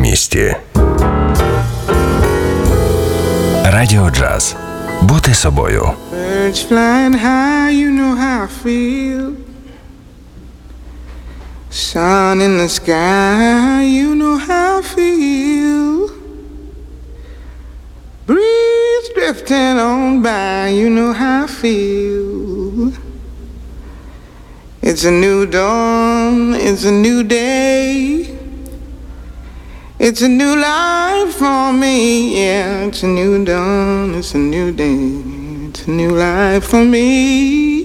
місті. Радіо Джаз. Бути собою. Birds flying high, you know how I feel. Sun in the sky, you know how I feel. Breeze drifting on by, you know how I feel. It's a new dawn, it's a new day. It's a new life for me, yeah. It's a new dawn, it's a new day. It's a new life for me.